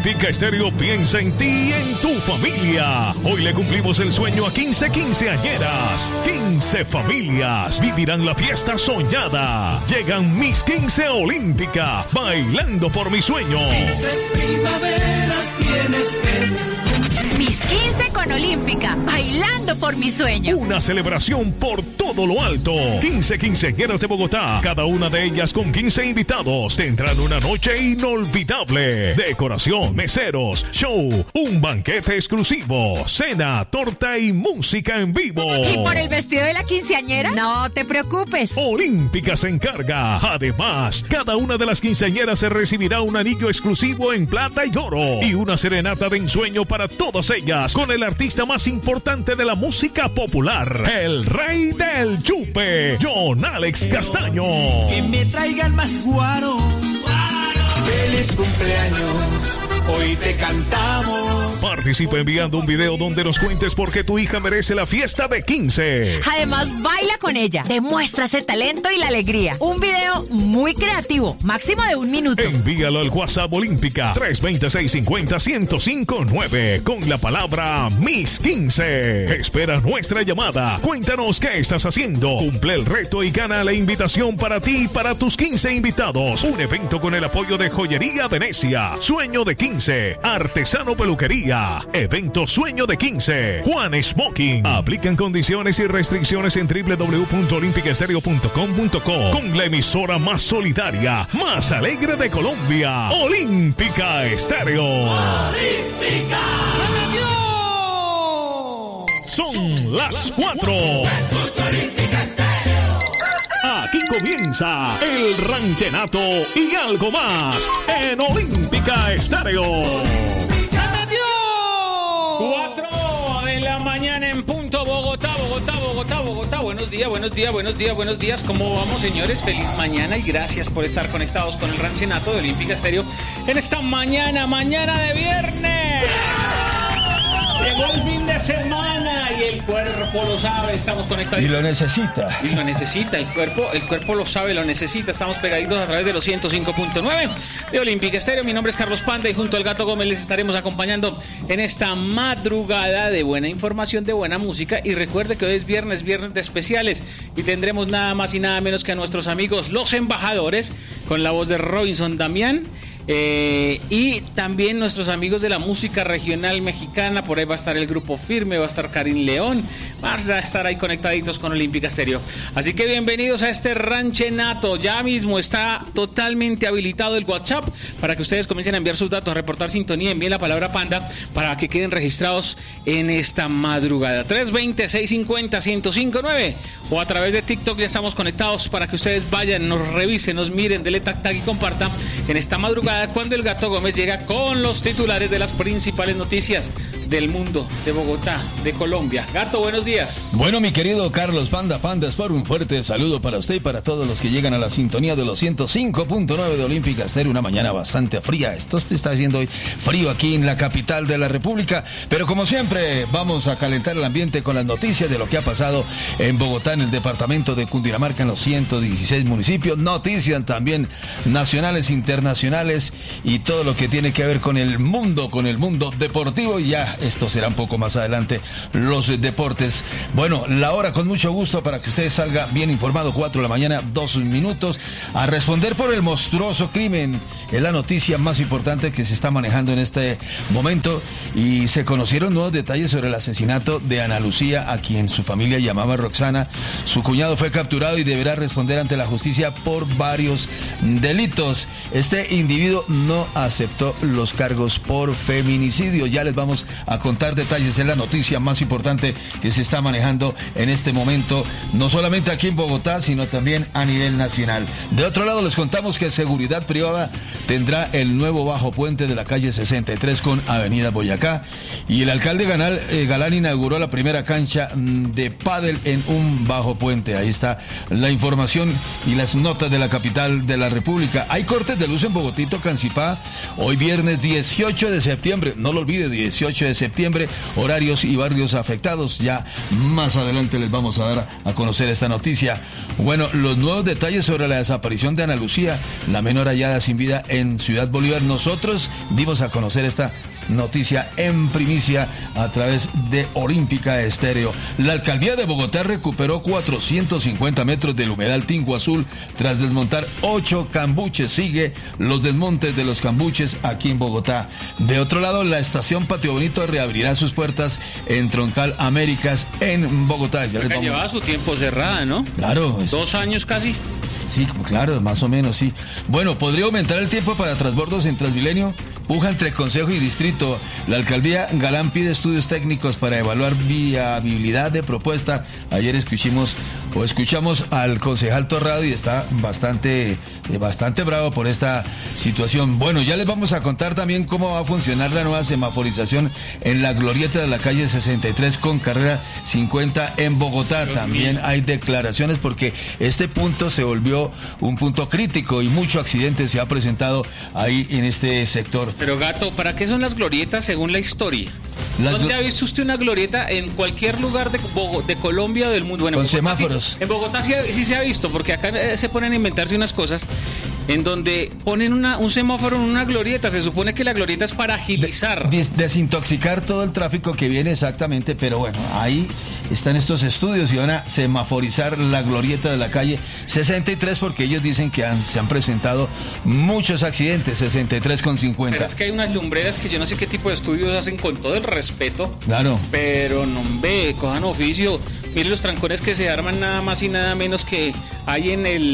Olímpica Estéreo piensa en ti y en tu familia. Hoy le cumplimos el sueño a 15 quinceañeras. 15 familias vivirán la fiesta soñada. Llegan mis 15 Olímpica, bailando por mi sueño. 15 primaveras tienes que... Mis 15 con Olímpica, bailando por mi sueño. Una celebración por todo lo alto. 15 quinceañeras de Bogotá, cada una de ellas con 15 invitados. Tendrán una noche inolvidable. Decoración, meseros, show, un banquete exclusivo, cena, torta y música en vivo. ¿Y por el vestido de la quinceañera? No te preocupes. Olímpica se encarga. Además, cada una de las quinceañeras se recibirá un anillo exclusivo en plata y oro y una serenata de ensueño para todas ellas con el artista más importante de la música popular, el rey del chupe, John Alex Castaño. Que me traigan más guaro. Feliz cumpleaños, hoy te cantamos. Participa enviando un video donde nos cuentes por qué tu hija merece la fiesta de 15. Además, baila con ella, demuestra ese talento y la alegría. Un video muy creativo, máximo de 1 minuto. Envíalo al WhatsApp Olímpica 320-650-1059 con la palabra Mis 15. Espera nuestra llamada. Cuéntanos qué estás haciendo. Cumple el reto y gana la invitación para ti y para tus 15 invitados. Un evento con el apoyo de Joyería Venecia, Sueño de 15, Artesano Peluquería, Evento Sueño de 15, Juan Smoking. Aplican condiciones y restricciones en www.olimpicaestereo.com.co con la emisora más solidaria, más alegre de Colombia, Olímpica Estéreo. ¡Olímpica! Son las 4. Aquí comienza el ranchenato y algo más en Olímpica Estéreo. 4 de la mañana en punto, Bogotá. Buenos días. ¿Cómo vamos, señores? Feliz mañana y gracias por estar conectados con el ranchenato de Olímpica Estéreo en esta mañana de viernes. Llegó el fin de semana y el cuerpo lo sabe, estamos conectados. Y lo necesita. El cuerpo lo sabe, lo necesita. Estamos pegaditos a través de los 105.9 de Olímpica Estéreo. Mi nombre es Carlos Panda y junto al Gato Gómez les estaremos acompañando en esta madrugada de buena información, de buena música. Y recuerde que hoy es viernes de especiales y tendremos nada más y nada menos que a nuestros amigos Los Embajadores con la voz de Robinson Damián. Y también nuestros amigos de la música regional mexicana. Por ahí va a estar el Grupo Firme, va a estar Karim León, van a estar ahí conectaditos con Olímpica Estéreo. Así que bienvenidos a este ranchenato. Ya mismo está totalmente habilitado el WhatsApp para que ustedes comiencen a enviar sus datos, a reportar sintonía, envíen la palabra Panda para que queden registrados en esta madrugada. 320-650-1059 o a través de TikTok ya estamos conectados para que ustedes vayan, nos revisen, nos miren, denle tac tac y compartan en esta madrugada cuando el Gato Gómez llega con los titulares de las principales noticias del mundo, de Bogotá, de Colombia. Gato, buenos días. Bueno, mi querido Carlos Panda, un fuerte saludo para usted y para todos los que llegan a la sintonía de los 105.9 de Olímpica Estéreo. Una mañana bastante fría. Esto se está haciendo hoy frío aquí en la capital de la República, pero como siempre vamos a calentar el ambiente con las noticias de lo que ha pasado en Bogotá, en el departamento de Cundinamarca, en los 116 municipios. Noticias también nacionales, internacionales y todo lo que tiene que ver con el mundo deportivo. Y ya esto será un poco más adelante, los deportes. Bueno, la hora con mucho gusto para que usted salga bien informado. 4 de la mañana, 2 minutos, a responder por el monstruoso crimen. Es la noticia más importante que se está manejando en este momento y se conocieron nuevos detalles sobre el asesinato de Ana Lucía, a quien su familia llamaba Roxana. Su cuñado fue capturado y deberá responder ante la justicia por varios delitos. Este individuo no aceptó los cargos por feminicidio. Ya les vamos a contar detalles. Es la noticia más importante que se está manejando en este momento, no solamente aquí en Bogotá, sino también a nivel nacional. De otro lado, les contamos que Seguridad Privada tendrá el nuevo bajo puente de la calle 63 con Avenida Boyacá, y el alcalde Galán inauguró la primera cancha de pádel en un bajo puente. Ahí está la información y las notas de la capital de la República. Hay cortes de luz en Bogotito, Cancipá, hoy viernes 18 de septiembre, no lo olvide, 18 de de septiembre, horarios y barrios afectados. Ya más adelante les vamos a dar a conocer esta noticia. Bueno, los nuevos detalles sobre la desaparición de Ana Lucía, la menor hallada sin vida en Ciudad Bolívar. Nosotros dimos a conocer esta noticia en primicia a través de Olímpica Estéreo. La alcaldía de Bogotá recuperó 450 metros del humedal Tingo Azul tras desmontar 8 cambuches. Sigue los desmontes de los cambuches aquí en Bogotá. De otro lado, la estación Patio Bonito reabrirá sus puertas en Troncal Américas en Bogotá. Ya llevaba su tiempo cerrada, ¿no? Claro. 2 años casi. Sí, claro, más o menos, sí. Bueno, ¿podría aumentar el tiempo para transbordos en Transmilenio? Puja entre Consejo y Distrito. La alcaldía Galán pide estudios técnicos para evaluar viabilidad de propuesta. Ayer escuchamos al concejal Torrado y está bastante bravo por esta situación. Bueno, ya les vamos a contar también cómo va a funcionar la nueva semaforización en la glorieta de la calle 63 con carrera 50 en Bogotá. También hay declaraciones porque este punto se volvió un punto crítico y mucho accidente se ha presentado ahí en este sector. Pero Gato, ¿para qué son las glorietas según la historia? ¿Dónde ha visto usted una glorieta en cualquier lugar de Colombia o del mundo? Bueno, con Bogotá, semáforos. Sí, en Bogotá sí se ha visto, porque acá se ponen a inventarse unas cosas en donde ponen un semáforo en una glorieta. Se supone que la glorieta es para agilizar. Desintoxicar todo el tráfico que viene, exactamente, pero bueno, ahí están estos estudios y van a semaforizar la glorieta de la calle 63 porque ellos dicen que se han presentado muchos accidentes, 63,50. Pero es que hay unas lumbreras que yo no sé qué tipo de estudios hacen, con todo el respeto. Claro. Pero no, cojan oficio. Miren los trancones que se arman nada más y nada menos que hay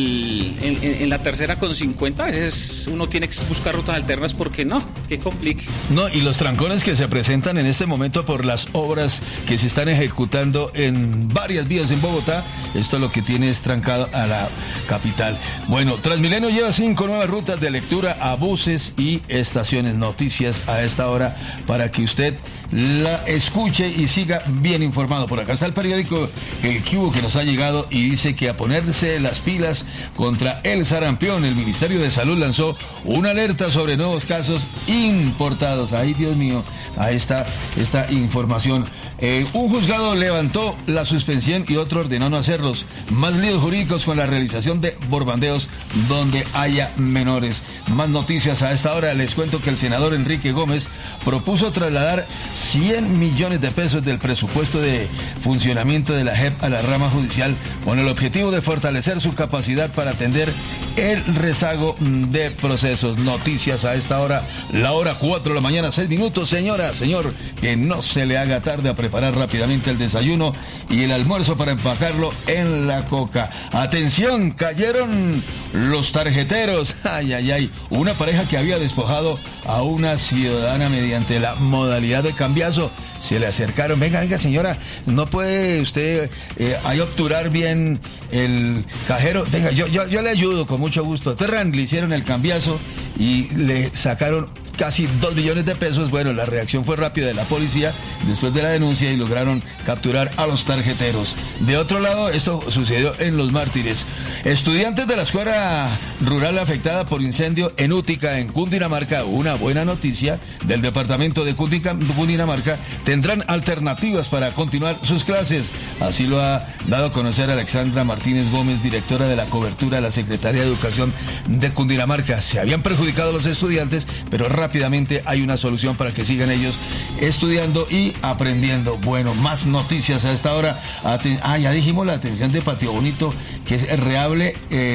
en la tercera con 50. A veces uno tiene que buscar rutas alternas porque no, que complique. No, y los trancones que se presentan en este momento por las obras que se están ejecutando en varias vías en Bogotá, esto es lo que tiene es trancado a la capital. Bueno, Transmilenio lleva 5 nuevas rutas de lectura a buses y estaciones. Noticias a esta hora para que usted la escuche y siga bien informado. Por acá está el periódico El Cubo que nos ha llegado y dice que a ponerse las pilas contra el sarampión. El Ministerio de Salud lanzó una alerta sobre nuevos casos importados. Ay, Dios mío, ahí está esta información. Un juzgado levantó la suspensión y otro ordenó no hacerlos. Más líos jurídicos con la realización de borbandeos donde haya menores. Más noticias a esta hora. Les cuento que el senador Enrique Gómez propuso trasladar 100 millones de pesos del presupuesto de funcionamiento de la JEP a la rama judicial con el objetivo de fortalecer su capacidad para atender el rezago de procesos. Noticias a esta hora, la hora 4 de la mañana, 6 minutos. Señora, señor, que no se le haga tarde a preparar rápidamente el desayuno y el almuerzo para empacarlo en la coca. Atención, cayeron los tarjeteros. Ay, ay, ay. Una pareja que había despojado a una ciudadana mediante la modalidad de cambiazo. Se le acercaron. Venga, señora, no puede usted ahí obturar bien el cajero. Venga, yo le ayudo con mucho gusto. Terran, le hicieron el cambiazo y le sacaron casi 2 millones de pesos. Bueno, la reacción fue rápida de la policía después de la denuncia y lograron capturar a los tarjeteros. De otro lado, esto sucedió en Los Mártires. Estudiantes de la escuela rural afectada por incendio en Útica, en Cundinamarca, una buena noticia del departamento de Cundinamarca, tendrán alternativas para continuar sus clases. Así lo ha dado a conocer Alexandra Martínez Gómez, directora de la cobertura de la Secretaría de Educación de Cundinamarca. Se habían perjudicado los estudiantes, pero rápidamente hay una solución para que sigan ellos estudiando y aprendiendo. Bueno, más noticias a esta hora. Ya dijimos la atención de Patio Bonito, que reabre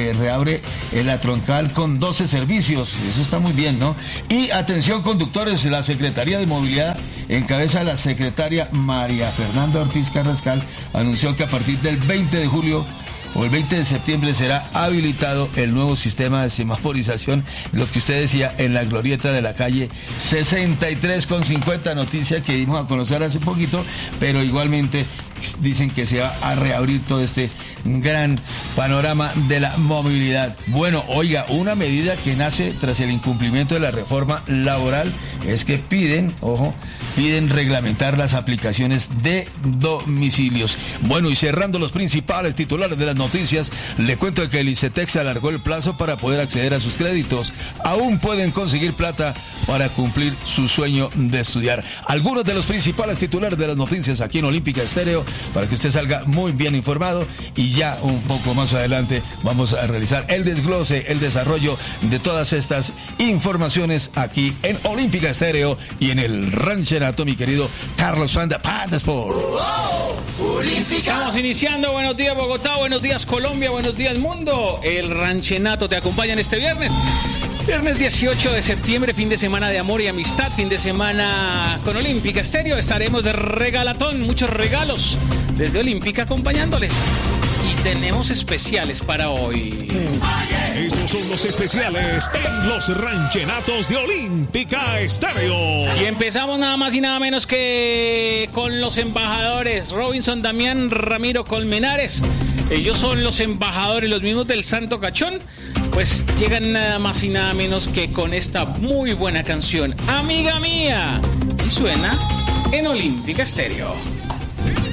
la Troncal con 12 servicios. Eso está muy bien, ¿no? Y atención, conductores, la Secretaría de Movilidad, en cabeza de la secretaria María Fernanda Ortiz Carrascal, anunció que a partir del 20 de julio o el 20 de septiembre será habilitado el nuevo sistema de semaforización, lo que usted decía, en la glorieta de la calle 63 con 50, noticia que dimos a conocer hace poquito, pero igualmente dicen que se va a reabrir todo este gran panorama de la movilidad. Bueno, oiga, una medida que nace tras el incumplimiento de la reforma laboral es que piden reglamentar las aplicaciones de domicilios. Bueno, y cerrando los principales titulares de las noticias, le cuento que el ICETEX alargó el plazo para poder acceder a sus créditos. Aún pueden conseguir plata para cumplir su sueño de estudiar. Algunos de los principales titulares de las noticias aquí en Olímpica Estéreo, para que usted salga muy bien informado, y ya un poco más adelante vamos a realizar el desglose, el desarrollo de todas estas informaciones aquí en Olímpica Estéreo y en el Ranchenato, mi querido Carlos Panda Sport. Estamos iniciando. Buenos días, Bogotá, buenos días, Colombia, buenos días, mundo. El Ranchenato te acompaña en este viernes. Viernes 18 de septiembre, fin de semana de amor y amistad, fin de semana con Olímpica Estéreo. Estaremos de regalatón, muchos regalos desde Olímpica acompañándoles. Y tenemos especiales para hoy. Estos son los especiales en los Ranchenatos de Olímpica Estéreo. Y empezamos nada más y nada menos que con los embajadores. Robinson Damián Ramiro Colmenares. Ellos son los embajadores, los mismos del Santo Cachón. Pues llegan nada más y nada menos que con esta muy buena canción, Amiga Mía. Y suena en Olímpica Estéreo.